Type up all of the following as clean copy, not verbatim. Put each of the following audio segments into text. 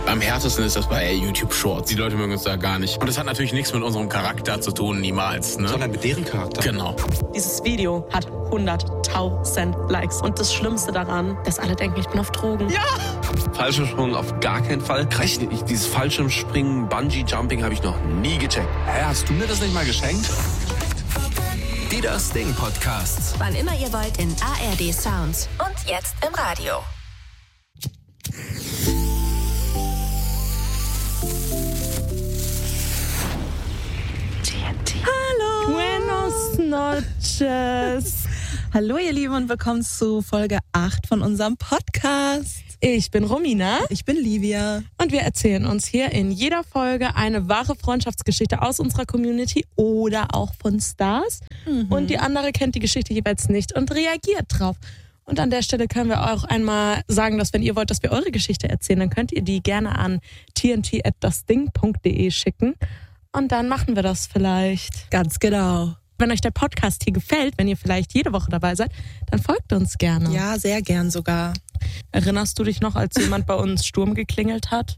Am härtesten ist das bei YouTube Shorts. Die Leute mögen uns da gar nicht. Und das hat natürlich nichts mit unserem Charakter zu tun, niemals. Ne? Sondern mit deren Charakter. Genau. Dieses Video hat 100.000 Likes. Und das Schlimmste daran, dass alle denken, ich bin auf Drogen. Ja! Fallschirmsprung auf gar keinen Fall. Dieses Fallschirmspringen, Bungee-Jumping habe ich noch nie gecheckt. Hä, hast du mir das nicht mal geschenkt? Die Das Ding Podcasts. Wann immer ihr wollt in ARD Sounds und jetzt im Radio. Hallo. Buenos noches. Hallo ihr Lieben und willkommen zu Folge 8 von unserem Podcast. Ich bin Romina. Ich bin Livia. Und wir erzählen uns hier in jeder Folge eine wahre Freundschaftsgeschichte aus unserer Community oder auch von Stars. Und die andere kennt die Geschichte jeweils nicht und reagiert drauf. Und an der Stelle können wir auch einmal sagen, dass wenn ihr wollt, dass wir eure Geschichte erzählen, dann könnt ihr die gerne an tnt@dasding.de schicken. Und dann machen wir das vielleicht. Ganz genau. Wenn euch der Podcast hier gefällt, wenn ihr vielleicht jede Woche dabei seid, dann folgt uns gerne. Ja, sehr gern sogar. Erinnerst du dich noch, als jemand bei uns Sturm geklingelt hat?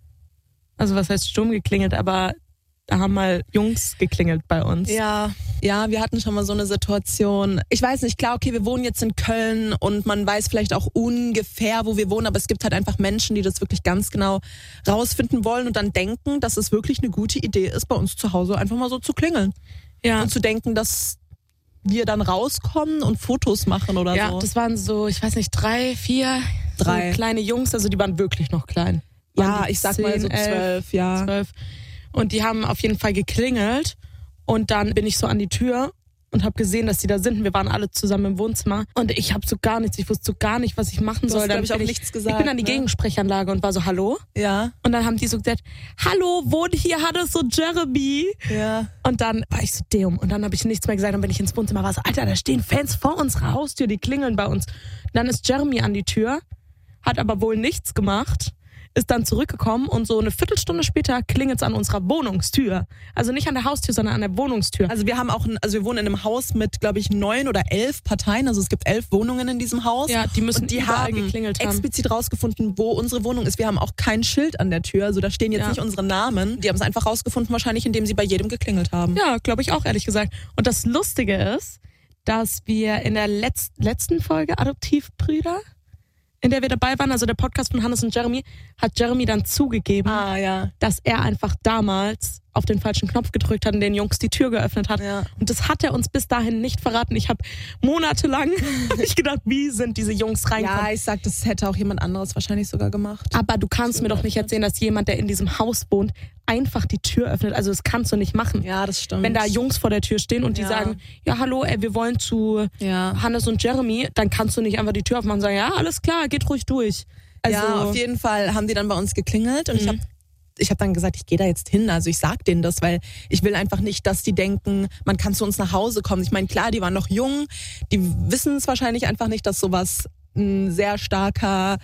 Also was heißt Sturm geklingelt, aber da haben mal Jungs geklingelt bei uns. Ja, wir hatten schon mal so eine Situation. Ich weiß nicht, klar, okay, wir wohnen jetzt in Köln und man weiß vielleicht auch ungefähr, wo wir wohnen, aber es gibt halt einfach Menschen, die das wirklich ganz genau rausfinden wollen und dann denken, dass es wirklich eine gute Idee ist, bei uns zu Hause einfach mal so zu klingeln. Ja. Und zu denken, dass wir dann rauskommen und Fotos machen oder so. Ja, das waren so, ich weiß nicht, 3, 4 so kleine Jungs, also die waren wirklich noch klein. Ja, ich sag mal so 12, ja. 12. Und die haben auf jeden Fall geklingelt und dann bin ich so an die Tür und habe gesehen, dass die da sind. Wir waren alle zusammen im Wohnzimmer und ich wusste so gar nicht, was ich machen soll. Dann habe ich auch nichts gesagt. Ich bin an die Gegensprechanlage und war so, hallo? Ja. Und dann haben die so gesagt, hallo, wohnt hier, hat es so Jeremy? Ja. Und dann war ich so, Deum. Und dann habe ich nichts mehr gesagt. Dann bin ich ins Wohnzimmer, war so, Alter, da stehen Fans vor unserer Haustür, die klingeln bei uns. Und dann ist Jeremy an die Tür, hat aber wohl nichts gemacht, ist dann zurückgekommen und so eine Viertelstunde später klingelt es an unserer Wohnungstür. Also nicht an der Haustür, sondern an der Wohnungstür. Also wir wohnen in einem Haus mit, glaube ich, 9 oder 11 Parteien. Also es gibt 11 Wohnungen in diesem Haus. Ja, die müssen und die überall haben geklingelt haben. Explizit rausgefunden, wo unsere Wohnung ist. Wir haben auch kein Schild an der Tür. Also da stehen jetzt nicht unsere Namen. Die haben es einfach rausgefunden, wahrscheinlich, indem sie bei jedem geklingelt haben. Ja, glaube ich auch, ehrlich gesagt. Und das Lustige ist, dass wir in der letzten Folge Adoptivbrüder, in der wir dabei waren, also der Podcast von Hannes und Jeremy, hat Jeremy dann zugegeben, dass er einfach damals auf den falschen Knopf gedrückt hat und den Jungs die Tür geöffnet hat. Ja. Und das hat er uns bis dahin nicht verraten. Ich habe monatelang gedacht, wie sind diese Jungs reingekommen? Ja, ich sag, das hätte auch jemand anderes wahrscheinlich sogar gemacht. Aber du kannst mir doch nicht erzählen, dass jemand, der in diesem Haus wohnt, einfach die Tür öffnet. Also das kannst du nicht machen. Ja, das stimmt. Wenn da Jungs vor der Tür stehen und die sagen, ja hallo, wir wollen zu Hannes und Jeremy, dann kannst du nicht einfach die Tür aufmachen und sagen, ja, alles klar, geht ruhig durch. Also, ja, auf jeden Fall haben die dann bei uns geklingelt und ich hab dann gesagt, ich gehe da jetzt hin, also ich sag denen das, weil ich will einfach nicht, dass die denken, man kann zu uns nach Hause kommen. Ich meine, klar, die waren noch jung, die wissen es wahrscheinlich einfach nicht, dass sowas ein sehr starker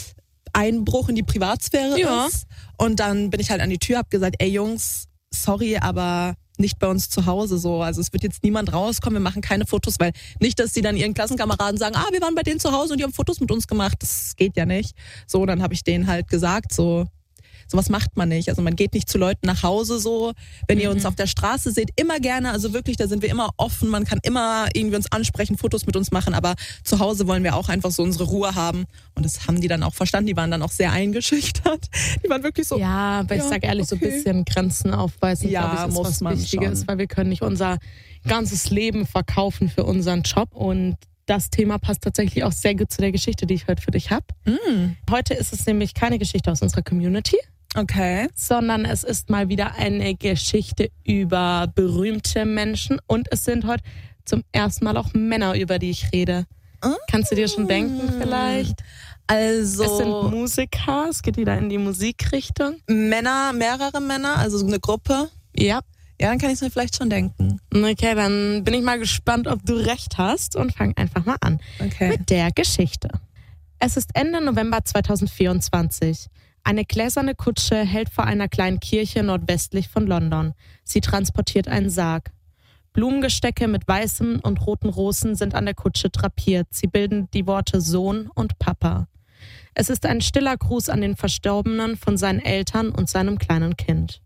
Einbruch in die Privatsphäre ist. Und dann bin ich halt an die Tür, hab gesagt, ey Jungs, sorry, aber nicht bei uns zu Hause so. Also es wird jetzt niemand rauskommen, wir machen keine Fotos, weil nicht, dass die dann ihren Klassenkameraden sagen, wir waren bei denen zu Hause und die haben Fotos mit uns gemacht. Das geht ja nicht. So, dann habe ich denen halt gesagt, sowas macht man nicht. Also man geht nicht zu Leuten nach Hause so. Wenn ihr uns auf der Straße seht, immer gerne. Also wirklich, da sind wir immer offen. Man kann immer irgendwie uns ansprechen, Fotos mit uns machen. Aber zu Hause wollen wir auch einfach so unsere Ruhe haben. Und das haben die dann auch verstanden. Die waren dann auch sehr eingeschüchtert. Die waren wirklich so... Ja, aber ich sag ehrlich, so ein bisschen Grenzen aufweisen, glaube ich, ist muss was man Wichtiges. schon. Weil wir können nicht unser ganzes Leben verkaufen für unseren Job. Und das Thema passt tatsächlich auch sehr gut zu der Geschichte, die ich heute für dich habe. Heute ist es nämlich keine Geschichte aus unserer Community. Okay. Sondern es ist mal wieder eine Geschichte über berühmte Menschen und es sind heute zum ersten Mal auch Männer, über die ich rede. Kannst du dir schon denken vielleicht? Also es sind Musiker, es geht wieder in die Musikrichtung. Männer, mehrere Männer, also so eine Gruppe? Ja. Ja, dann kann ich es mir vielleicht schon denken. Okay, dann bin ich mal gespannt, ob du recht hast und fang einfach mal an mit der Geschichte. Es ist Ende November 2024. Eine gläserne Kutsche hält vor einer kleinen Kirche nordwestlich von London. Sie transportiert einen Sarg. Blumengestecke mit weißen und roten Rosen sind an der Kutsche drapiert. Sie bilden die Worte Sohn und Papa. Es ist ein stiller Gruß an den Verstorbenen von seinen Eltern und seinem kleinen Kind.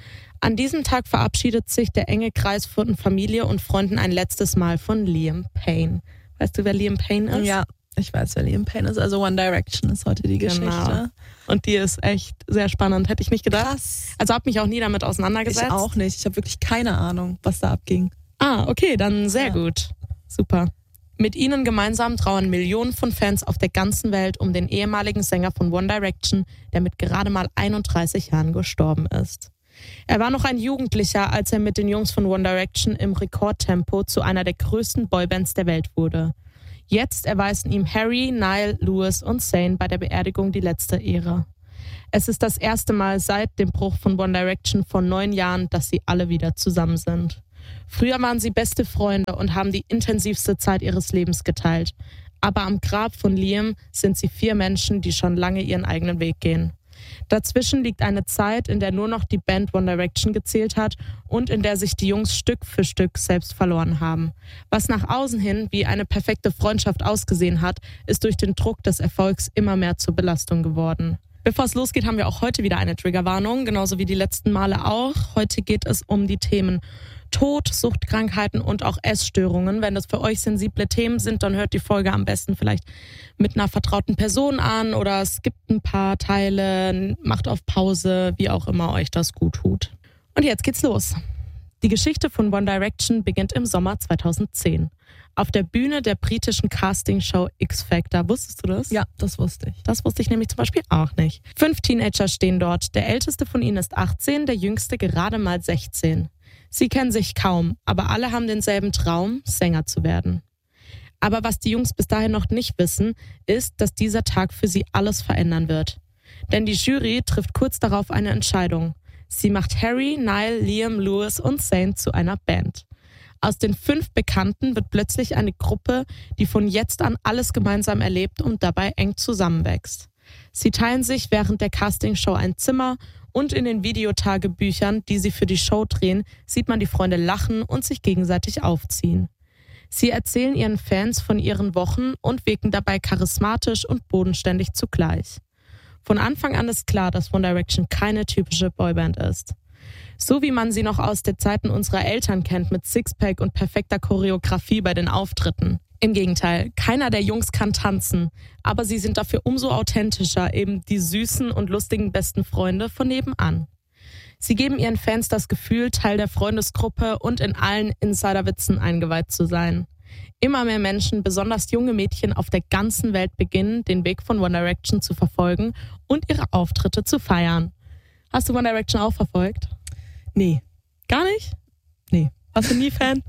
An diesem Tag verabschiedet sich der enge Kreis von Familie und Freunden ein letztes Mal von Liam Payne. Weißt du, wer Liam Payne ist? Ja, ich weiß, wer Liam Payne ist. Also One Direction ist heute die Geschichte. Und die ist echt sehr spannend, hätte ich nicht gedacht. Krass. Also habe mich auch nie damit auseinandergesetzt. Ich auch nicht. Ich habe wirklich keine Ahnung, was da abging. Okay, dann sehr gut. Super. Mit ihnen gemeinsam trauern Millionen von Fans auf der ganzen Welt um den ehemaligen Sänger von One Direction, der mit gerade mal 31 Jahren gestorben ist. Er war noch ein Jugendlicher, als er mit den Jungs von One Direction im Rekordtempo zu einer der größten Boybands der Welt wurde. Jetzt erweisen ihm Harry, Niall, Lewis und Zayn bei der Beerdigung die letzte Ehre. Es ist das erste Mal seit dem Bruch von One Direction vor 9 Jahren, dass sie alle wieder zusammen sind. Früher waren sie beste Freunde und haben die intensivste Zeit ihres Lebens geteilt. Aber am Grab von Liam sind sie 4 Menschen, die schon lange ihren eigenen Weg gehen. Dazwischen liegt eine Zeit, in der nur noch die Band One Direction gezählt hat und in der sich die Jungs Stück für Stück selbst verloren haben. Was nach außen hin wie eine perfekte Freundschaft ausgesehen hat, ist durch den Druck des Erfolgs immer mehr zur Belastung geworden. Bevor es losgeht, haben wir auch heute wieder eine Triggerwarnung, genauso wie die letzten Male auch. Heute geht es um die Themen Tod, Suchtkrankheiten und auch Essstörungen. Wenn das für euch sensible Themen sind, dann hört die Folge am besten vielleicht mit einer vertrauten Person an oder skippt ein paar Teile, macht auf Pause, wie auch immer euch das gut tut. Und jetzt geht's los. Die Geschichte von One Direction beginnt im Sommer 2010. Auf der Bühne der britischen Castingshow X Factor. Wusstest du das? Ja, das wusste ich. Das wusste ich nämlich zum Beispiel auch nicht. 5 Teenager stehen dort. Der älteste von ihnen ist 18, der jüngste gerade mal 16. Sie kennen sich kaum, aber alle haben denselben Traum, Sänger zu werden. Aber was die Jungs bis dahin noch nicht wissen, ist, dass dieser Tag für sie alles verändern wird. Denn die Jury trifft kurz darauf eine Entscheidung. Sie macht Harry, Niall, Liam, Lewis und Zayn zu einer Band. Aus den 5 Bekannten wird plötzlich eine Gruppe, die von jetzt an alles gemeinsam erlebt und dabei eng zusammenwächst. Sie teilen sich während der Castingshow ein Zimmer und in den Videotagebüchern, die sie für die Show drehen, sieht man die Freunde lachen und sich gegenseitig aufziehen. Sie erzählen ihren Fans von ihren Wochen und wirken dabei charismatisch und bodenständig zugleich. Von Anfang an ist klar, dass One Direction keine typische Boyband ist. So wie man sie noch aus den Zeiten unserer Eltern kennt, mit Sixpack und perfekter Choreografie bei den Auftritten. Im Gegenteil, keiner der Jungs kann tanzen, aber sie sind dafür umso authentischer, eben die süßen und lustigen besten Freunde von nebenan. Sie geben ihren Fans das Gefühl, Teil der Freundesgruppe und in allen Insiderwitzen eingeweiht zu sein. Immer mehr Menschen, besonders junge Mädchen auf der ganzen Welt, beginnen, den Weg von One Direction zu verfolgen und ihre Auftritte zu feiern. Hast du One Direction auch verfolgt? Nee. Gar nicht? Nee. Warst du nie Fan?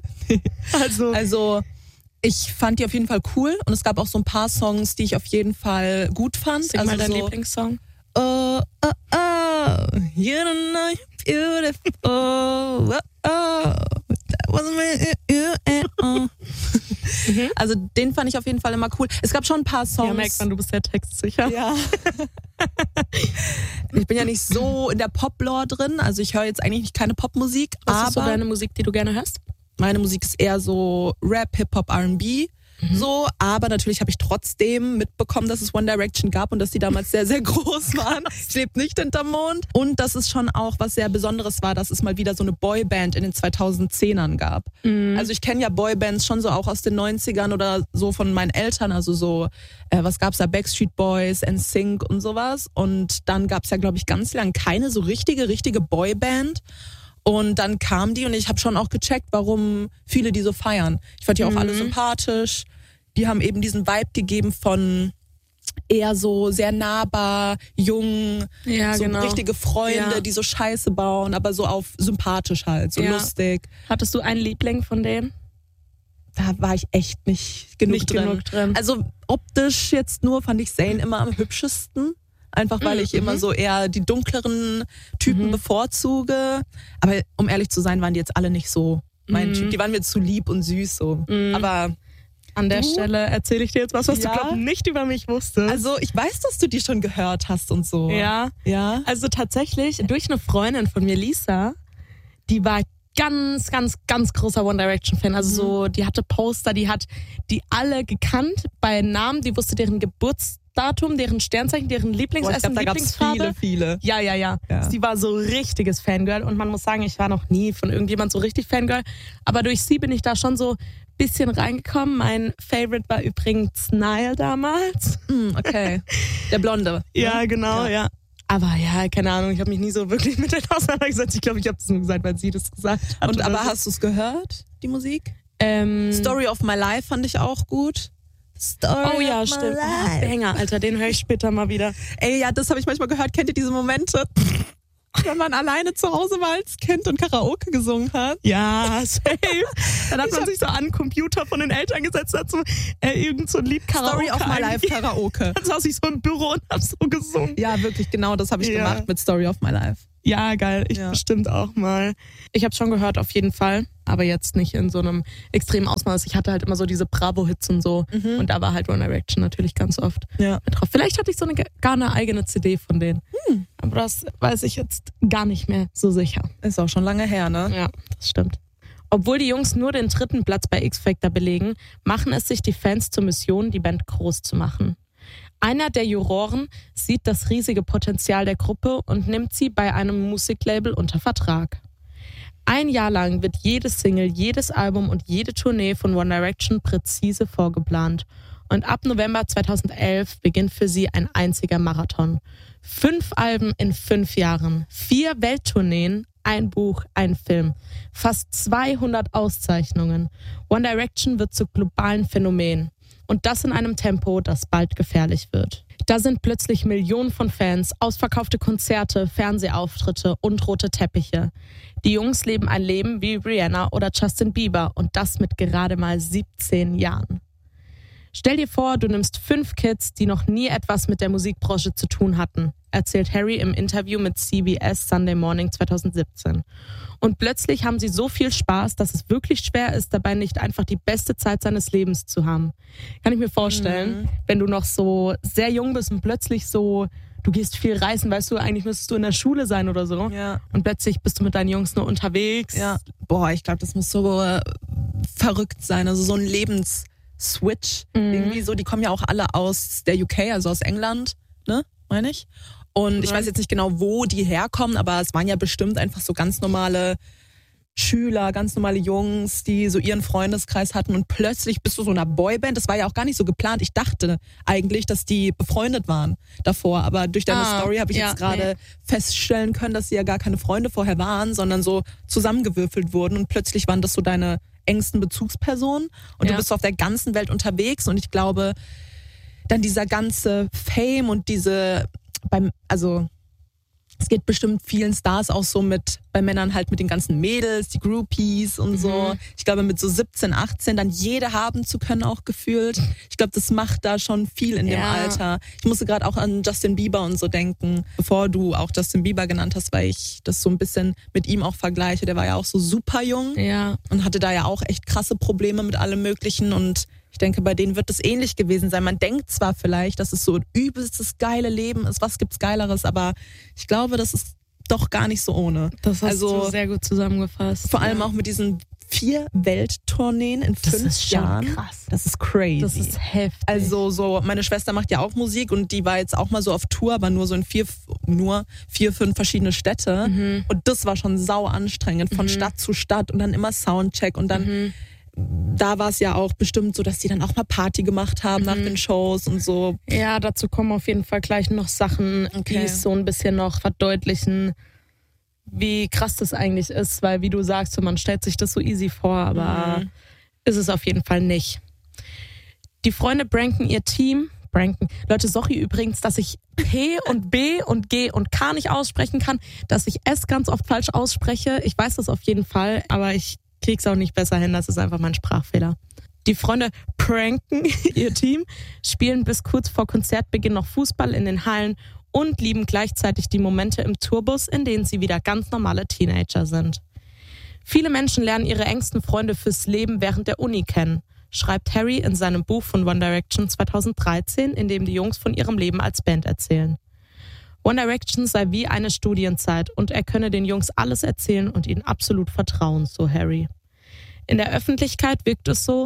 Also ich fand die auf jeden Fall cool und es gab auch so ein paar Songs, die ich auf jeden Fall gut fand. Sing mal deinen Lieblingssong. Oh, oh, oh, you don't know you're beautiful. Oh, oh, that wasn't me, oh. Also den fand ich auf jeden Fall immer cool. Es gab schon ein paar Songs. Ja, merkt man, du bist sehr textsicher. Ja. Ich bin ja nicht so in der Pop-Lore drin, also ich höre jetzt eigentlich keine Popmusik. Was ist so deine Musik, die du gerne hörst? Meine Musik ist eher so Rap, Hip-Hop, R&B. So, aber natürlich habe ich trotzdem mitbekommen, dass es One Direction gab und dass die damals sehr, sehr groß waren. Ich lebe nicht hinterm Mond. Und dass es schon auch was sehr Besonderes war, dass es mal wieder so eine Boyband in den 2010ern gab. Also ich kenne ja Boybands schon so auch aus den 90ern oder so von meinen Eltern. Also so, was gab's da? Backstreet Boys, NSYNC und sowas. Und dann gab's ja, glaube ich, ganz lang keine so richtige Boyband. Und dann kam die und ich habe schon auch gecheckt, warum viele die so feiern. Ich fand die auch alle sympathisch. Die haben eben diesen Vibe gegeben von eher so sehr nahbar, jung, ja, so genau. Richtige Freunde, die so Scheiße bauen, aber so auf sympathisch halt, so lustig. Hattest du einen Liebling von denen? Da war ich echt nicht genug drin. Also optisch jetzt nur fand ich Zayn immer am hübschesten. Einfach weil ich immer so eher die dunkleren Typen bevorzuge. Aber um ehrlich zu sein, waren die jetzt alle nicht so mein Typ. Die waren mir zu lieb und süß so. Aber an der Stelle erzähle ich dir jetzt was du glaub nicht über mich wusstest. Also ich weiß, dass du die schon gehört hast und so. Ja. Also tatsächlich durch eine Freundin von mir, Lisa, die war ganz großer One Direction Fan. Also so, die hatte Poster, die hat die alle gekannt bei Namen, die wusste deren Geburtstag Geburtsdatum, deren Sternzeichen, deren Lieblingsessen, da gab's Lieblingsfarbe. viele. Ja. Sie war so richtiges Fangirl und man muss sagen, ich war noch nie von irgendjemand so richtig Fangirl, aber durch sie bin ich da schon so ein bisschen reingekommen. Mein Favorite war übrigens Niall damals. Okay, der Blonde. Ja, genau, ja. Aber ja, keine Ahnung, ich habe mich nie so wirklich mit denen auseinandergesetzt. Ich glaube, ich habe das nur gesagt, weil sie das gesagt hat. Aber hast du es gehört, die Musik? Story of My Life fand ich auch gut. Oh ja, stimmt. Banger, Alter, den höre ich später mal wieder. Ey, ja, das habe ich manchmal gehört. Kennt ihr diese Momente, wenn man alleine zu Hause war als Kind und Karaoke gesungen hat? Ja, safe. Dann hat man sich so an den Computer von den Eltern gesetzt, hat so irgend so ein Lied Karaoke. Story of My Life Karaoke. Dann saß ich so im Büro und hab so gesungen. Ja, wirklich, genau das habe ich gemacht mit Story of My Life. Ja, geil. Ich bestimmt auch mal. Ich habe schon gehört, auf jeden Fall. Aber jetzt nicht in so einem extremen Ausmaß. Ich hatte halt immer so diese Bravo-Hits und so. Und da war halt One Direction natürlich ganz oft mit drauf. Vielleicht hatte ich so gar eine eigene CD von denen. Aber das weiß ich jetzt gar nicht mehr so sicher. Ist auch schon lange her, ne? Ja, das stimmt. Obwohl die Jungs nur den 3. Platz bei X-Factor belegen, machen es sich die Fans zur Mission, die Band groß zu machen. Einer der Juroren sieht das riesige Potenzial der Gruppe und nimmt sie bei einem Musiklabel unter Vertrag. 1 Jahr lang wird jede Single, jedes Album und jede Tournee von One Direction präzise vorgeplant. Und ab November 2011 beginnt für sie ein einziger Marathon. 5 Alben in 5 Jahren, 4 Welttourneen, ein Buch, ein Film, fast 200 Auszeichnungen. One Direction wird zu globalen Phänomen. Und das in einem Tempo, das bald gefährlich wird. Da sind plötzlich Millionen von Fans, ausverkaufte Konzerte, Fernsehauftritte und rote Teppiche. Die Jungs leben ein Leben wie Rihanna oder Justin Bieber und das mit gerade mal 17 Jahren. Stell dir vor, du nimmst 5 Kids, die noch nie etwas mit der Musikbranche zu tun hatten, erzählt Harry im Interview mit CBS Sunday Morning 2017. Und plötzlich haben sie so viel Spaß, dass es wirklich schwer ist, dabei nicht einfach die beste Zeit seines Lebens zu haben. Kann ich mir vorstellen, wenn du noch so sehr jung bist und plötzlich so, du gehst viel reisen, weißt du, eigentlich müsstest du in der Schule sein oder so. Ja. Und plötzlich bist du mit deinen Jungs nur unterwegs. Ja. Boah, ich glaube, das muss so verrückt sein, also so ein Lebensswitch. Irgendwie so, die kommen ja auch alle aus der UK, also aus England, ne, meine ich. Und ich weiß jetzt nicht genau, wo die herkommen, aber es waren ja bestimmt einfach so ganz normale Schüler, ganz normale Jungs, die so ihren Freundeskreis hatten und plötzlich bist du so einer Boyband. Das war ja auch gar nicht so geplant. Ich dachte eigentlich, dass die befreundet waren davor, aber durch deine Story habe ich jetzt gerade feststellen können, dass sie ja gar keine Freunde vorher waren, sondern so zusammengewürfelt wurden und plötzlich waren das so deine engsten Bezugspersonen und du bist so auf der ganzen Welt unterwegs und ich glaube, dann dieser ganze Fame und es geht bestimmt vielen Stars auch so bei Männern halt mit den ganzen Mädels, die Groupies und so. Ich glaube, mit so 17, 18 dann jede haben zu können auch gefühlt. Ich glaube, das macht da schon viel in dem Alter. Ich musste gerade auch an Justin Bieber und so denken, bevor du auch Justin Bieber genannt hast, weil ich das so ein bisschen mit ihm auch vergleiche. Der war ja auch so super jung und hatte da ja auch echt krasse Probleme mit allem Möglichen und ich denke, bei denen wird es ähnlich gewesen sein. Man denkt zwar vielleicht, dass es so ein übelstes geile Leben ist, was gibt's Geileres, aber ich glaube, das ist doch gar nicht so ohne. Das hast du sehr gut zusammengefasst. Vor allem auch mit diesen 4 Welttourneen in 5 Jahren. Das ist schon krass. Das ist crazy. Das ist heftig. Also so, meine Schwester macht ja auch Musik und die war jetzt auch mal so auf Tour, aber nur so in 4, 5 verschiedene Städte. Und das war schon sau anstrengend, von Stadt zu Stadt und dann immer Soundcheck und dann da war es ja auch bestimmt so, dass die dann auch mal Party gemacht haben nach den Shows und so. Ja, dazu kommen auf jeden Fall gleich noch Sachen, die es so ein bisschen noch verdeutlichen, wie krass das eigentlich ist, weil wie du sagst, so, man stellt sich das so easy vor, aber ist es auf jeden Fall nicht. Die Freunde pranken ihr Team. Leute, sorry übrigens, dass ich P und B und G und K nicht aussprechen kann, dass ich S ganz oft falsch ausspreche. Ich weiß das auf jeden Fall, aber ich krieg's auch nicht besser hin, das ist einfach mein Sprachfehler. Die Freunde pranken ihr Team, spielen bis kurz vor Konzertbeginn noch Fußball in den Hallen und lieben gleichzeitig die Momente im Tourbus, in denen sie wieder ganz normale Teenager sind. Viele Menschen lernen ihre engsten Freunde fürs Leben während der Uni kennen, schreibt Harry in seinem Buch von One Direction 2013, in dem die Jungs von ihrem Leben als Band erzählen. One Direction sei wie eine Studienzeit und er könne den Jungs alles erzählen und ihnen absolut vertrauen, so Harry. In der Öffentlichkeit wirkt es so,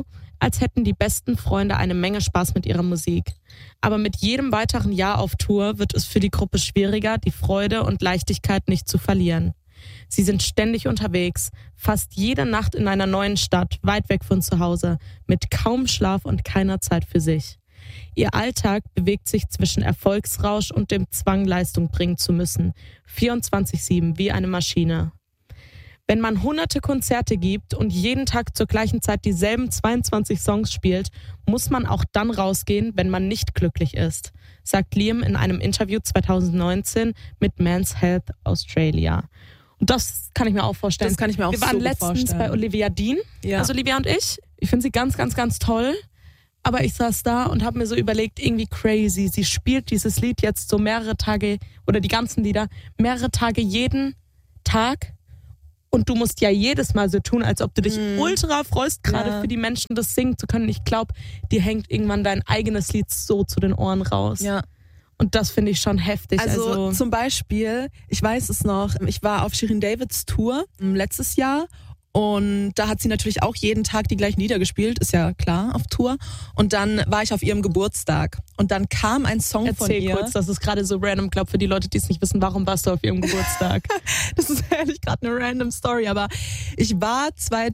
als hätten die besten Freunde eine Menge Spaß mit ihrer Musik. Aber mit jedem weiteren Jahr auf Tour wird es für die Gruppe schwieriger, die Freude und Leichtigkeit nicht zu verlieren. Sie sind ständig unterwegs, fast jede Nacht in einer neuen Stadt, weit weg von zu Hause, mit kaum Schlaf und keiner Zeit für sich. Ihr Alltag bewegt sich zwischen Erfolgsrausch und dem Zwang, Leistung bringen zu müssen, 24/7 wie eine Maschine. Wenn man hunderte Konzerte gibt und jeden Tag zur gleichen Zeit dieselben 22 Songs spielt, muss man auch dann rausgehen, wenn man nicht glücklich ist, sagt Liam in einem Interview 2019 mit Men's Health Australia. Und das kann ich mir auch vorstellen. Das kann ich mir auch Wir waren so letztens vorstellen. bei Olivia Dean, also Olivia und ich. Ich finde sie ganz, ganz, ganz toll. Aber ich saß da und habe mir so überlegt, irgendwie crazy. Sie spielt dieses Lied jetzt so mehrere Tage, oder die ganzen Lieder, mehrere Tage jeden Tag. Und du musst ja jedes Mal so tun, als ob du dich ultra freust, gerade für die Menschen das singen zu können. Ich glaube, dir hängt irgendwann dein eigenes Lied so zu den Ohren raus. Ja. Und das finde ich schon heftig. Also zum Beispiel, ich weiß es noch, ich war auf Shirin Davids Tour letztes Jahr. Und da hat sie natürlich auch jeden Tag die gleichen Lieder gespielt, ist ja klar, auf Tour. Und dann war ich auf ihrem Geburtstag. Und dann kam ein Song von ihr. Erzähl kurz, das ist gerade so random, glaube für die Leute, die es nicht wissen, warum warst du auf ihrem Geburtstag? Das ist ehrlich gerade eine random Story, aber ich war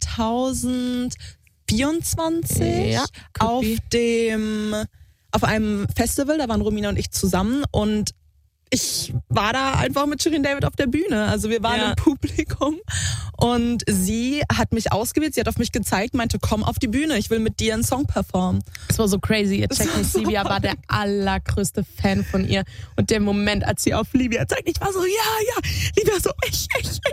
2024 auf einem Festival, da waren Romina und ich zusammen und ich war da einfach mit Shirin David auf der Bühne. Also wir waren im Publikum und sie hat mich ausgewählt, sie hat auf mich gezeigt, meinte, komm auf die Bühne, ich will mit dir einen Song performen. Das war so crazy. Ihr checkt nicht, Livia war der allergrößte Fan von ihr. Und der Moment, als sie auf Livia zeigt, ich war so, ja, Livia so, ich.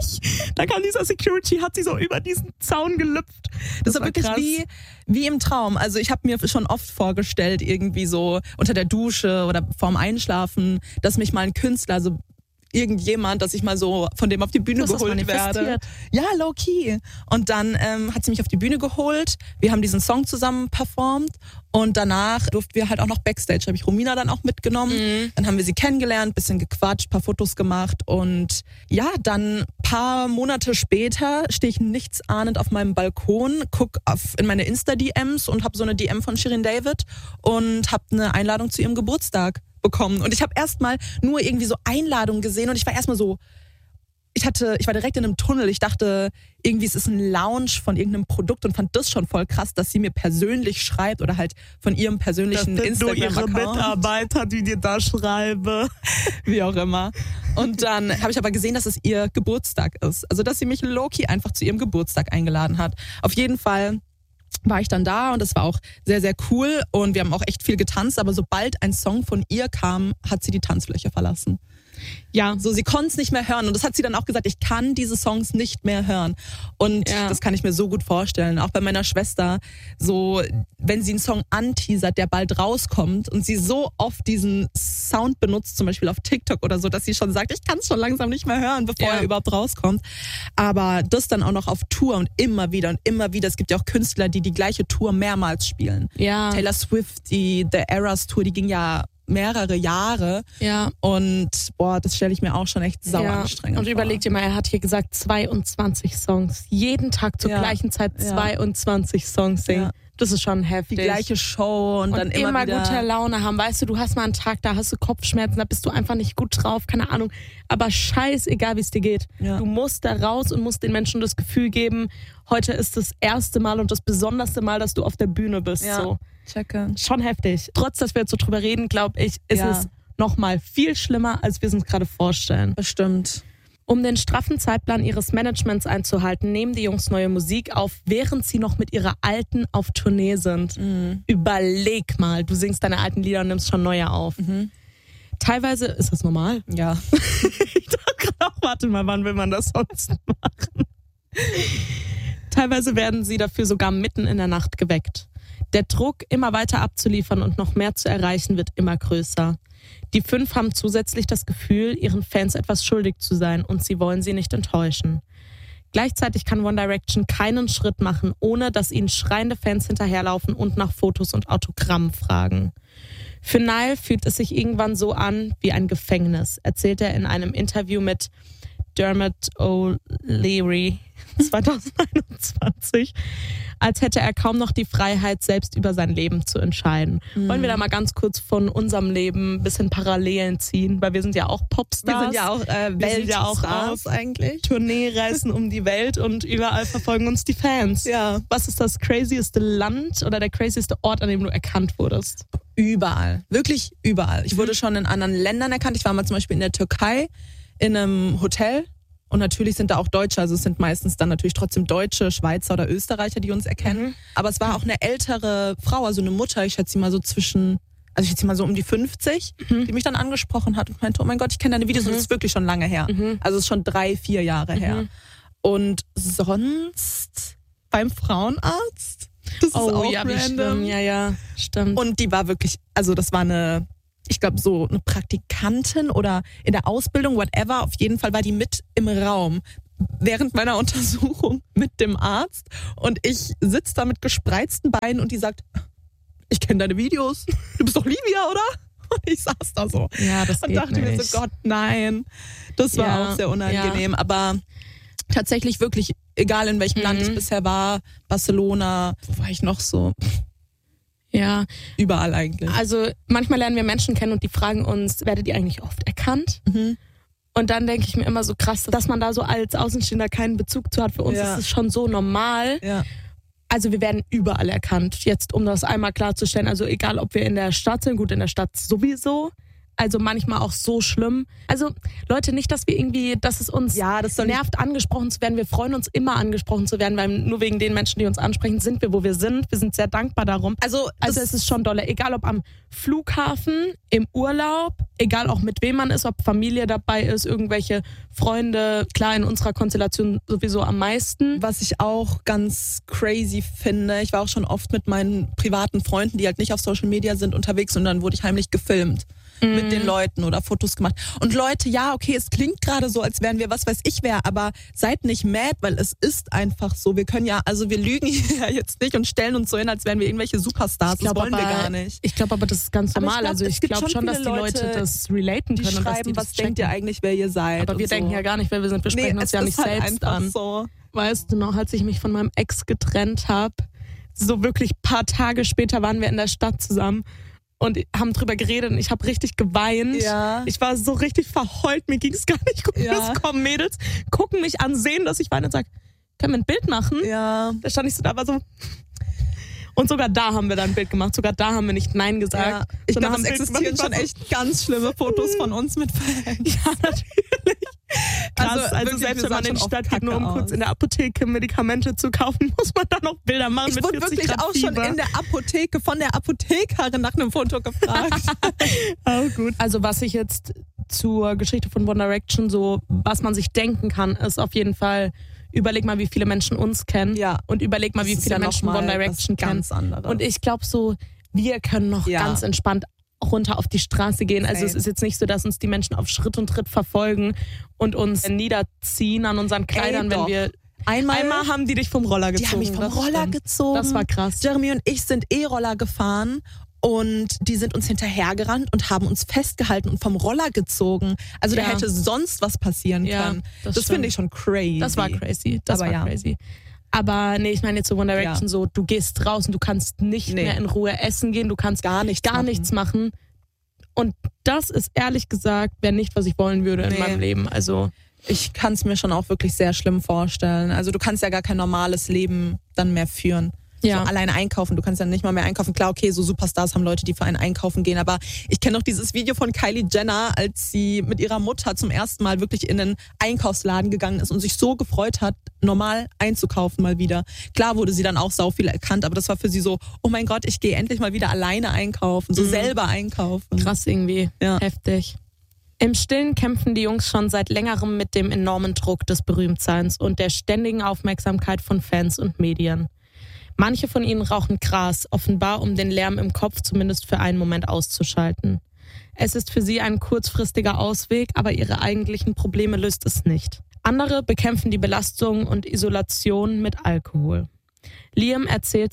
Da kam dieser Security, hat sie so über diesen Zaun gelüpft. Das war wirklich krass. wie im Traum. Also ich habe mir schon oft vorgestellt, irgendwie so unter der Dusche oder vorm Einschlafen, dass mich mal ein Künstler, also irgendjemand, dass ich mal so von dem auf die Bühne geholt werde. Ja, low key. Und dann hat sie mich auf die Bühne geholt. Wir haben diesen Song zusammen performt und danach durften wir halt auch noch Backstage. Habe ich Romina dann auch mitgenommen. Dann haben wir sie kennengelernt, bisschen gequatscht, paar Fotos gemacht und ja, dann paar Monate später stehe ich nichtsahnend auf meinem Balkon, guck in meine Insta-DMs und habe so eine DM von Shirin David und habe eine Einladung zu ihrem Geburtstag bekommen. Und ich habe erstmal nur irgendwie so Einladungen gesehen und ich war erstmal so, ich war direkt in einem Tunnel. Ich dachte, irgendwie es ist ein Launch von irgendeinem Produkt und fand das schon voll krass, dass sie mir persönlich schreibt oder halt von ihrem persönlichen Instagram-Account. Ihre Mitarbeiter, die dir da schreibe. Wie auch immer. Und dann habe ich aber gesehen, dass es ihr Geburtstag ist. Also, dass sie mich low-key einfach zu ihrem Geburtstag eingeladen hat. Auf jeden Fall war ich dann da und das war auch sehr, sehr cool und wir haben auch echt viel getanzt, aber sobald ein Song von ihr kam, hat sie die Tanzfläche verlassen. Ja. So, sie konnte es nicht mehr hören und das hat sie dann auch gesagt, ich kann diese Songs nicht mehr hören und das kann ich mir so gut vorstellen, auch bei meiner Schwester, so, wenn sie einen Song anteasert, der bald rauskommt und sie so oft diesen Sound benutzt, zum Beispiel auf TikTok oder so, dass sie schon sagt, ich kann es schon langsam nicht mehr hören, bevor er überhaupt rauskommt, aber das dann auch noch auf Tour und immer wieder, es gibt ja auch Künstler, die gleiche Tour mehrmals spielen. Ja. Taylor Swift, die The Eras Tour, die ging ja mehrere Jahre. Ja. Und das stelle ich mir auch schon echt sauer anstrengend vor. Und überleg dir mal, er hat hier gesagt 22 Songs. Jeden Tag zur gleichen Zeit 22 Songs singen. Ja. Das ist schon heftig. Die gleiche Show und dann immer wieder gute Laune haben. Weißt du hast mal einen Tag, da hast du Kopfschmerzen, da bist du einfach nicht gut drauf, keine Ahnung. Aber scheißegal, wie es dir geht. Ja. Du musst da raus und musst den Menschen das Gefühl geben, heute ist das erste Mal und das besonderste Mal, dass du auf der Bühne bist. Ja. So. Checke. Schon heftig. Trotz, dass wir jetzt so drüber reden, glaube ich, ist es noch mal viel schlimmer, als wir es uns gerade vorstellen. Bestimmt. Um den straffen Zeitplan ihres Managements einzuhalten, nehmen die Jungs neue Musik auf, während sie noch mit ihrer alten auf Tournee sind. Überleg mal, du singst deine alten Lieder und nimmst schon neue auf. Teilweise, ist das normal? Ja. Ich dachte gerade auch, warte mal, wann will man das sonst machen? Teilweise werden sie dafür sogar mitten in der Nacht geweckt. Der Druck, immer weiter abzuliefern und noch mehr zu erreichen, wird immer größer. Die 5 haben zusätzlich das Gefühl, ihren Fans etwas schuldig zu sein und sie wollen sie nicht enttäuschen. Gleichzeitig kann One Direction keinen Schritt machen, ohne dass ihnen schreiende Fans hinterherlaufen und nach Fotos und Autogrammen fragen. Für Niall fühlt es sich irgendwann so an wie ein Gefängnis, erzählt er in einem Interview mit Dermot O'Leary 2021, als hätte er kaum noch die Freiheit, selbst über sein Leben zu entscheiden. Wollen wir da mal ganz kurz von unserem Leben ein bisschen Parallelen ziehen, weil wir sind ja auch Popstars. Wir sind ja auch Weltstars eigentlich. Tourneereisen um die Welt und überall verfolgen uns die Fans. Ja. Was ist das crazieste Land oder der crazieste Ort, an dem du erkannt wurdest? Überall, wirklich überall. Ich wurde schon in anderen Ländern erkannt. Ich war mal zum Beispiel in der Türkei in einem Hotel. Und natürlich sind da auch Deutsche, also es sind meistens dann natürlich trotzdem Deutsche, Schweizer oder Österreicher, die uns erkennen. Aber es war auch eine ältere Frau, also eine Mutter, ich schätze sie mal so um die 50, die mich dann angesprochen hat und meinte, oh mein Gott, ich kenne deine Videos und es ist wirklich schon lange her. Also es ist schon 3-4 Jahre her. Und sonst beim Frauenarzt, das ist auch ja, random. Ja, stimmt. Und die war wirklich, also das war eine Praktikantin oder in der Ausbildung, whatever. Auf jeden Fall war die mit im Raum während meiner Untersuchung mit dem Arzt. Und ich sitze da mit gespreizten Beinen und die sagt, ich kenne deine Videos. Du bist doch Livia, oder? Und ich saß da so. Ja, das und geht dachte mir so, Gott, nein. Das war auch sehr unangenehm. Ja. Aber tatsächlich wirklich, egal in welchem Land ich bisher war, Barcelona, wo war ich noch so? Ja. Überall eigentlich. Also manchmal lernen wir Menschen kennen und die fragen uns, werdet ihr eigentlich oft erkannt? Und dann denke ich mir immer so krass, dass man da so als Außenstehender keinen Bezug zu hat. Für uns ist es schon so normal. Ja. Also wir werden überall erkannt. Jetzt, um das einmal klarzustellen, also egal, ob wir in der Stadt sind, gut, in der Stadt sowieso. Also manchmal auch so schlimm. Also Leute, nicht, dass es uns nervt, angesprochen zu werden. Wir freuen uns immer, angesprochen zu werden, weil nur wegen den Menschen, die uns ansprechen, sind wir, wo wir sind. Wir sind sehr dankbar darum. Also es ist schon dolle. Egal, ob am Flughafen, im Urlaub, egal auch mit wem man ist, ob Familie dabei ist, irgendwelche Freunde, klar, in unserer Konstellation sowieso am meisten. Was ich auch ganz crazy finde, ich war auch schon oft mit meinen privaten Freunden, die halt nicht auf Social Media sind, unterwegs und dann wurde ich heimlich gefilmt. Mit den Leuten oder Fotos gemacht. Und Leute, ja, okay, es klingt gerade so, als wären wir was weiß ich wer, aber seid nicht mad, weil es ist einfach so. Wir lügen hier jetzt nicht und stellen uns so hin, als wären wir irgendwelche Superstars. Das wollen wir gar nicht. Ich glaube aber, das ist ganz normal. Ich glaube schon, dass die Leute das relaten können. Die schreiben, und was denkt ihr eigentlich, wer ihr seid? Aber wir denken ja gar nicht, wer wir sind. Wir sprechen uns ja nicht halt selbst an. So. Weißt du noch, als ich mich von meinem Ex getrennt habe, so wirklich ein paar Tage später waren wir in der Stadt zusammen und haben drüber geredet und ich habe richtig geweint. Ja. Ich war so richtig verheult, mir ging es gar nicht gut. Ja. Es kommen Mädels, gucken mich an, sehen, dass ich weine und sagen, können wir ein Bild machen? Ja. Da stand ich so da, war so... Und sogar da haben wir dann ein Bild gemacht. Sogar da haben wir nicht Nein gesagt. Ja. Ich glaube, es existieren schon echt ganz schlimme Fotos von uns mit Fans. Ja, natürlich. Krass, also selbst wenn man in die Stadt geht, nur um kurz in der Apotheke Medikamente zu kaufen, muss man da noch Bilder machen ich mit 40 wurde wirklich Grad auch Fieber. schon in der Apotheke von der Apothekerin nach einem Foto gefragt. Oh, gut. Also was ich jetzt zur Geschichte von One Direction so, was man sich denken kann, ist auf jeden Fall, überleg mal, wie viele Menschen uns kennen und überleg mal, wie viele Menschen One Direction kennen. Und ich glaube so, wir können noch ganz entspannt runter auf die Straße gehen. Also es ist jetzt nicht so, dass uns die Menschen auf Schritt und Tritt verfolgen und uns niederziehen an unseren Kleidern, wenn wir... Einmal haben die dich vom Roller gezogen. Die haben mich vom Roller gezogen. Das war krass. Jeremy und ich sind E-Roller gefahren und die sind uns hinterhergerannt und haben uns festgehalten und vom Roller gezogen. Also da hätte sonst was passieren können. Das finde ich schon crazy. Das war crazy. Crazy. Aber nee, ich meine jetzt so One Direction so, du gehst raus und du kannst nicht mehr in Ruhe essen gehen, du kannst gar nichts machen. Und das ist ehrlich gesagt, wäre nicht, was ich wollen würde in meinem Leben. Also ich kann es mir schon auch wirklich sehr schlimm vorstellen. Also du kannst ja gar kein normales Leben dann mehr führen. Ja. So alleine einkaufen, du kannst ja nicht mal mehr einkaufen. Klar, okay, so Superstars haben Leute, die für einen einkaufen gehen, aber ich kenne noch dieses Video von Kylie Jenner, als sie mit ihrer Mutter zum ersten Mal wirklich in einen Einkaufsladen gegangen ist und sich so gefreut hat, normal einzukaufen mal wieder. Klar wurde sie dann auch sau viel erkannt, aber das war für sie so, oh mein Gott, ich gehe endlich mal wieder alleine einkaufen, so selber einkaufen. Krass irgendwie, heftig. Im Stillen kämpfen die Jungs schon seit längerem mit dem enormen Druck des Berühmtseins und der ständigen Aufmerksamkeit von Fans und Medien. Manche von ihnen rauchen Gras, offenbar um den Lärm im Kopf zumindest für einen Moment auszuschalten. Es ist für sie ein kurzfristiger Ausweg, aber ihre eigentlichen Probleme löst es nicht. Andere bekämpfen die Belastung und Isolation mit Alkohol. Liam erzählt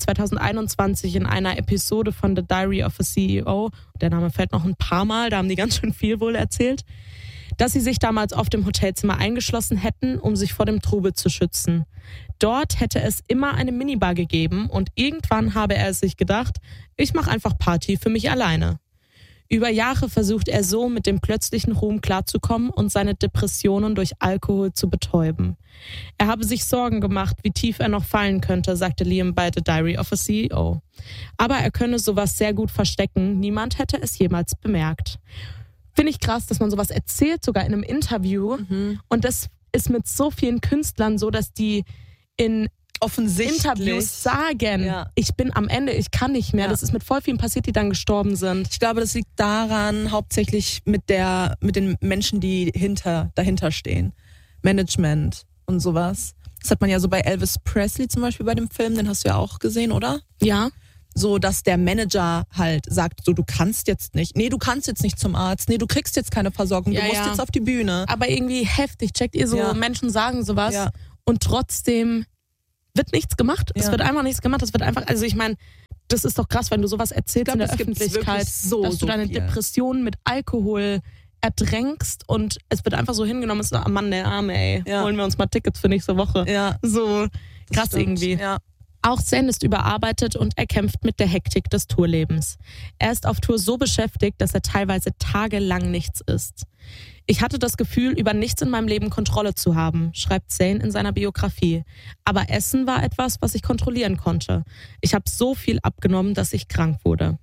2021 in einer Episode von The Diary of a CEO, der Name fällt noch ein paar Mal, da haben die ganz schön viel wohl erzählt, dass sie sich damals auf dem Hotelzimmer eingeschlossen hätten, um sich vor dem Trubel zu schützen. Dort hätte es immer eine Minibar gegeben und irgendwann habe er sich gedacht, ich mache einfach Party für mich alleine. Über Jahre versucht er so, mit dem plötzlichen Ruhm klarzukommen und seine Depressionen durch Alkohol zu betäuben. Er habe sich Sorgen gemacht, wie tief er noch fallen könnte, sagte Liam bei The Diary of a CEO. Aber er könne sowas sehr gut verstecken, niemand hätte es jemals bemerkt. Finde ich krass, dass man sowas erzählt, sogar in einem Interview. Und das ist mit so vielen Künstlern so, dass die in Interviews sagen, ich bin am Ende, ich kann nicht mehr. Ja. Das ist mit voll vielen passiert, die dann gestorben sind. Ich glaube, das liegt daran, hauptsächlich mit den Menschen, die dahinter stehen. Management und sowas. Das hat man ja so bei Elvis Presley zum Beispiel bei dem Film, den hast du ja auch gesehen, oder? Ja. So, dass der Manager halt sagt, so, du kannst jetzt nicht. Nee, du kannst jetzt nicht zum Arzt. Nee, du kriegst jetzt keine Versorgung. Du musst jetzt auf die Bühne. Aber irgendwie heftig. Checkt ihr so, Menschen sagen sowas und trotzdem wird nichts gemacht. Es wird einfach nichts gemacht. Es wird einfach, also ich meine, das ist doch krass, wenn du sowas erzählst in der Öffentlichkeit, dass du deine Depressionen mit Alkohol ertränkst und es wird einfach so hingenommen, es ist so, Mann, der Arme, ey, holen wir uns mal Tickets für nächste Woche. Ja. So krass irgendwie. Ja. Auch Zayn ist überarbeitet und er kämpft mit der Hektik des Tourlebens. Er ist auf Tour so beschäftigt, dass er teilweise tagelang nichts isst. Ich hatte das Gefühl, über nichts in meinem Leben Kontrolle zu haben, schreibt Zayn in seiner Biografie. Aber Essen war etwas, was ich kontrollieren konnte. Ich habe so viel abgenommen, dass ich krank wurde.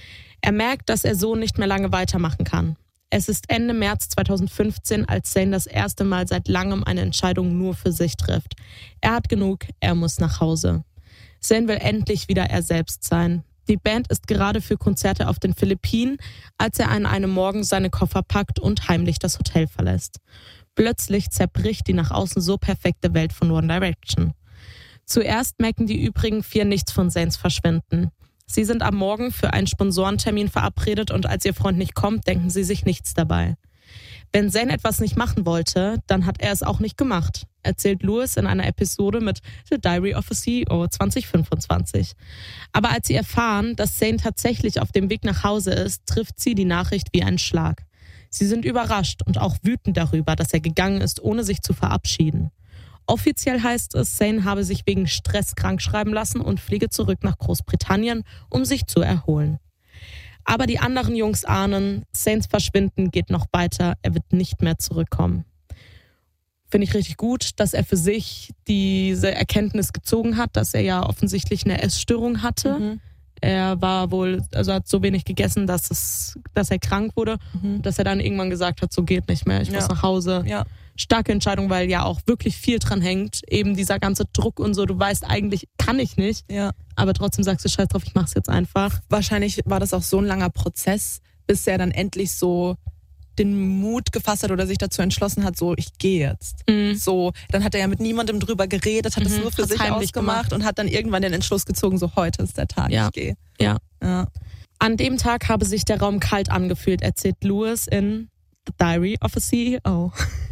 Er merkt, dass er so nicht mehr lange weitermachen kann. Es ist Ende März 2015, als Zayn das erste Mal seit langem eine Entscheidung nur für sich trifft. Er hat genug, er muss nach Hause. Zayn will endlich wieder er selbst sein. Die Band ist gerade für Konzerte auf den Philippinen, als er an einem Morgen seine Koffer packt und heimlich das Hotel verlässt. Plötzlich zerbricht die nach außen so perfekte Welt von One Direction. Zuerst merken die übrigen 4 nichts von Zayns Verschwinden. Sie sind am Morgen für einen Sponsorentermin verabredet und als ihr Freund nicht kommt, denken sie sich nichts dabei. Wenn Zayn etwas nicht machen wollte, dann hat er es auch nicht gemacht, erzählt Lewis in einer Episode mit The Diary of a CEO 2025. Aber als sie erfahren, dass Zayn tatsächlich auf dem Weg nach Hause ist, trifft sie die Nachricht wie ein Schlag. Sie sind überrascht und auch wütend darüber, dass er gegangen ist, ohne sich zu verabschieden. Offiziell heißt es, Zayn habe sich wegen Stress krankschreiben lassen und fliege zurück nach Großbritannien, um sich zu erholen. Aber die anderen Jungs ahnen, Zayns Verschwinden geht noch weiter, er wird nicht mehr zurückkommen. Finde ich richtig gut, dass er für sich diese Erkenntnis gezogen hat, dass er ja offensichtlich eine Essstörung hatte. Er war wohl, also hat so wenig gegessen, dass er krank wurde, dass er dann irgendwann gesagt hat, so geht nicht mehr, ich muss nach Hause. Ja. Starke Entscheidung, weil ja auch wirklich viel dran hängt, eben dieser ganze Druck und so, du weißt eigentlich, kann ich nicht, aber trotzdem sagst du, scheiß drauf, ich mach's jetzt einfach. Wahrscheinlich war das auch so ein langer Prozess, bis er dann endlich so den Mut gefasst hat oder sich dazu entschlossen hat, so, ich gehe jetzt. So, dann hat er ja mit niemandem drüber geredet, hat es nur für sich ausgemacht und hat dann irgendwann den Entschluss gezogen, so, heute ist der Tag, ich gehe. Ja. An dem Tag habe sich der Raum kalt angefühlt, erzählt Lewis in The Diary of a CEO.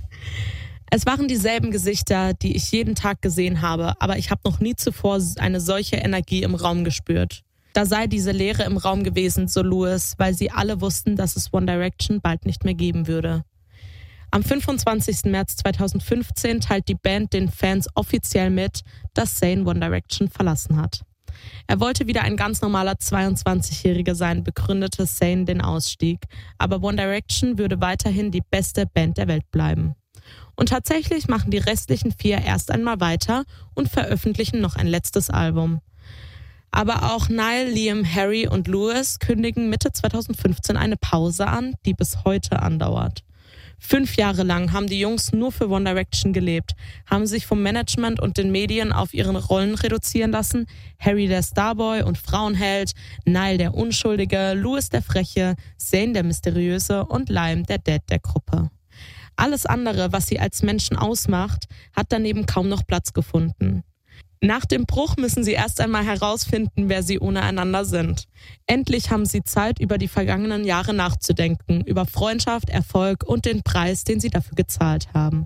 Es waren dieselben Gesichter, die ich jeden Tag gesehen habe, aber ich habe noch nie zuvor eine solche Energie im Raum gespürt. Da sei diese Leere im Raum gewesen, so Lewis, weil sie alle wussten, dass es One Direction bald nicht mehr geben würde. Am 25. März 2015 teilt die Band den Fans offiziell mit, dass Zayn One Direction verlassen hat. Er wollte wieder ein ganz normaler 22-Jähriger sein, begründete Zayn den Ausstieg, aber One Direction würde weiterhin die beste Band der Welt bleiben. Und tatsächlich machen die restlichen 4 erst einmal weiter und veröffentlichen noch ein letztes Album. Aber auch Niall, Liam, Harry und Lewis kündigen Mitte 2015 eine Pause an, die bis heute andauert. 5 Jahre lang haben die Jungs nur für One Direction gelebt, haben sich vom Management und den Medien auf ihre Rollen reduzieren lassen. Harry der Starboy und Frauenheld, Niall der Unschuldige, Lewis der Freche, Zayn der Mysteriöse und Liam der Dad der Gruppe. Alles andere, was sie als Menschen ausmacht, hat daneben kaum noch Platz gefunden. Nach dem Bruch müssen sie erst einmal herausfinden, wer sie ohne einander sind. Endlich haben sie Zeit, über die vergangenen Jahre nachzudenken, über Freundschaft, Erfolg und den Preis, den sie dafür gezahlt haben.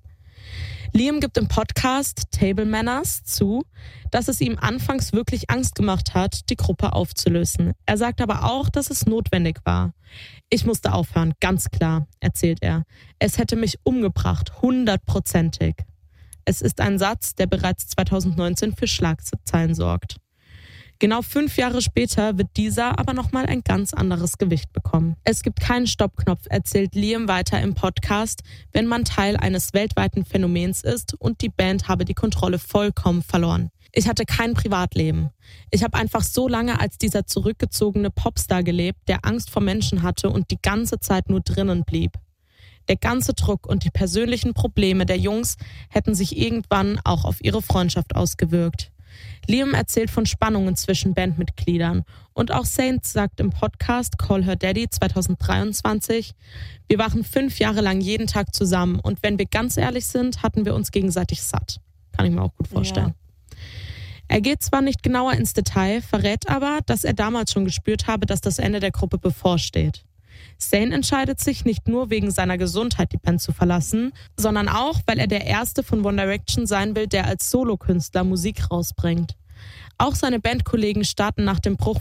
Liam gibt im Podcast Table Manners zu, dass es ihm anfangs wirklich Angst gemacht hat, die Gruppe aufzulösen. Er sagt aber auch, dass es notwendig war. Ich musste aufhören, ganz klar, erzählt er. Es hätte mich umgebracht, 100%ig. Es ist ein Satz, der bereits 2019 für Schlagzeilen sorgt. Genau 5 Jahre später wird dieser aber nochmal ein ganz anderes Gewicht bekommen. Es gibt keinen Stoppknopf, erzählt Liam weiter im Podcast, wenn man Teil eines weltweiten Phänomens ist und die Band habe die Kontrolle vollkommen verloren. Ich hatte kein Privatleben. Ich habe einfach so lange als dieser zurückgezogene Popstar gelebt, der Angst vor Menschen hatte und die ganze Zeit nur drinnen blieb. Der ganze Druck und die persönlichen Probleme der Jungs hätten sich irgendwann auch auf ihre Freundschaft ausgewirkt. Liam erzählt von Spannungen zwischen Bandmitgliedern und auch Saints sagt im Podcast Call Her Daddy 2023, wir waren 5 Jahre lang jeden Tag zusammen und wenn wir ganz ehrlich sind, hatten wir uns gegenseitig satt. Kann ich mir auch gut vorstellen. Ja. Er geht zwar nicht genauer ins Detail, verrät aber, dass er damals schon gespürt habe, dass das Ende der Gruppe bevorsteht. Zayn entscheidet sich nicht nur wegen seiner Gesundheit, die Band zu verlassen, sondern auch, weil er der Erste von One Direction sein will, der als Solokünstler Musik rausbringt. Auch seine Bandkollegen starten nach dem Bruch